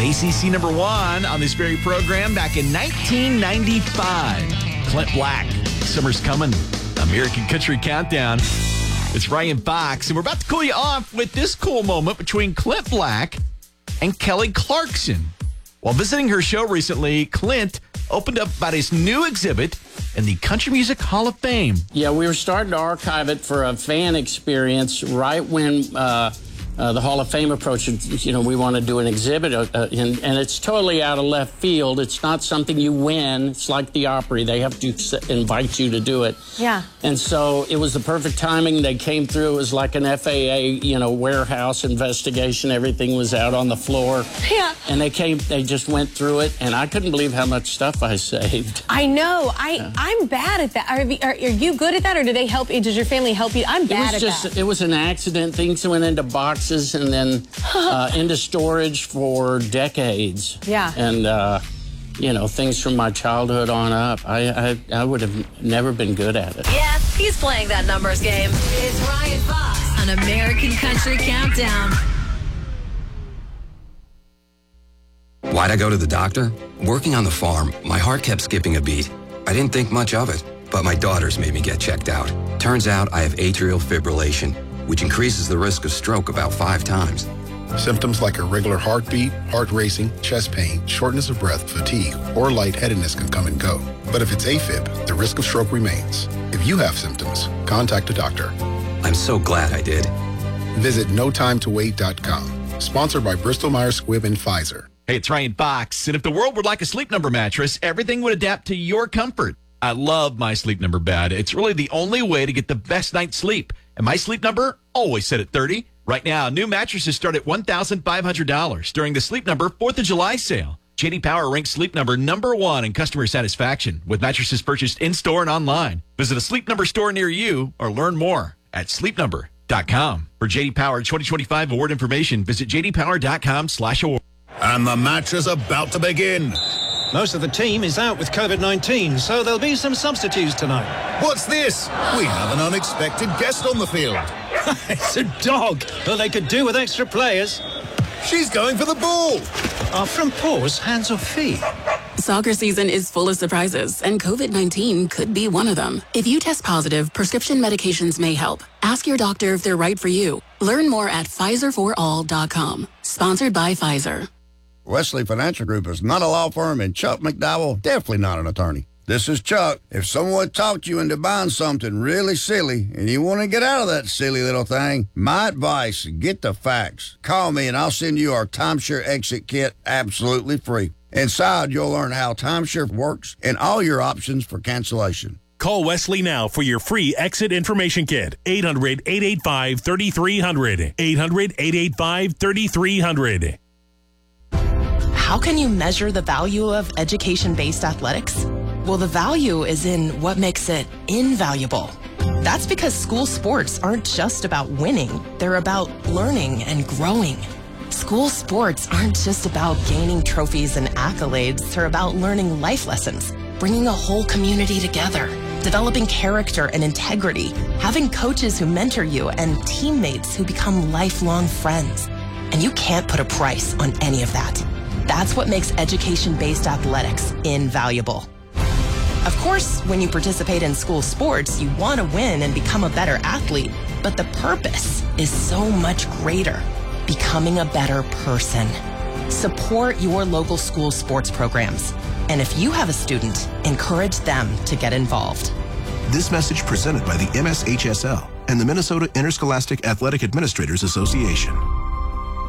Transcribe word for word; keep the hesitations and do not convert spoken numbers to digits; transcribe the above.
An A C C number one on this very program back in nineteen ninety-five. Clint Black, Summer's Coming, American Country Countdown. It's Ryan Fox, and we're about to cool you off with this cool moment between Clint Black and Kelly Clarkson. While visiting her show recently, Clint opened up about his new exhibit in the Country Music Hall of Fame. Yeah, we were starting to archive it for a fan experience right when uh, uh, the Hall of Fame approached. You know, we want to do an exhibit, uh, and, and it's totally out of left field. It's not something you win. It's like the Opry. They have to invite you to do it. Yeah. And so it was the perfect timing. They came through. It was like an F A A, you know, warehouse investigation. Everything was out on the floor. Yeah. And they came, they just went through it, and I couldn't believe how much stuff I saved. I know. I, Yeah. I'm bad at that. Are, are, are you good at that, or do they help you? Does your family help you? I'm It bad was at just, that. it was an accident. Things went into boxes and then uh, into storage for decades. Yeah. And, uh, you know, things from my childhood on up. I, I, I would have never been good at it. Yeah, he's playing that numbers game. It's Ryan Fox on American Country Countdown. Why'd I go to the doctor? Working on the farm, my heart kept skipping a beat. I didn't think much of it, but my daughters made me get checked out. Turns out I have atrial fibrillation, which increases the risk of stroke about five times. Symptoms like irregular heartbeat, heart racing, chest pain, shortness of breath, fatigue, or lightheadedness can come and go. But if it's AFib, the risk of stroke remains. If you have symptoms, contact a doctor. I'm so glad I did. Visit no time to wait dot com. Sponsored by Bristol Myers Squibb and Pfizer. Hey, it's Ryan Fox, and if the world were like a Sleep Number mattress, everything would adapt to your comfort. I love my Sleep Number bed. It's really the only way to get the best night's sleep. And my Sleep Number, always set at thirty. Right now, new mattresses start at one thousand five hundred dollars during the Sleep Number fourth of July sale. J D Power ranks Sleep Number number one in customer satisfaction with mattresses purchased in-store and online. Visit a Sleep Number store near you or learn more at sleep number dot com. For J D Power twenty twenty-five award information, visit j d power dot com slash award. And the match is about to begin. Most of the team is out with COVID nineteen, so there'll be some substitutes tonight. What's this? We have an unexpected guest on the field. It's a dog. Well, they could do with extra players. She's going for the ball. Are from paws, hands or feet? Soccer season is full of surprises, and COVID nineteen could be one of them. If you test positive, prescription medications may help. Ask your doctor if they're right for you. Learn more at Pfizer for all dot com. Sponsored by Pfizer. Wesley Financial Group is not a law firm, and Chuck McDowell definitely not an attorney. This is Chuck. If someone talked you into buying something really silly and you want to get out of that silly little thing, my advice, get the facts. Call me and I'll send you our timeshare exit kit absolutely free. Inside, you'll learn how timeshare works and all your options for cancellation. Call Wesley now for your free exit information kit. eight hundred, eight eight five, three three zero zero. eight hundred, eight eight five, three three zero zero. How can you measure the value of education-based athletics? Well, the value is in what makes it invaluable. That's because school sports aren't just about winning. They're about learning and growing. School sports aren't just about gaining trophies and accolades. They're about learning life lessons, bringing a whole community together, developing character and integrity, having coaches who mentor you, and teammates who become lifelong friends. And you can't put a price on any of that. That's what makes education-based athletics invaluable. Of course, when you participate in school sports, you want to win and become a better athlete, but the purpose is so much greater, becoming a better person. Support your local school sports programs. And if you have a student, encourage them to get involved. This message presented by the M S H S L and the Minnesota Interscholastic Athletic Administrators Association.